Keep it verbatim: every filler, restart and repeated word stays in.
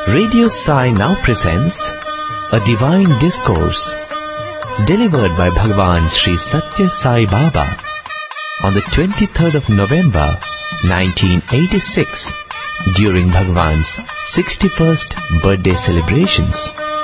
Radio Sai now presents a divine discourse delivered by Bhagwan Sri Satya Sai Baba on the twenty-third of November nineteen eighty-six during Bhagwan's sixty-first birthday celebrations.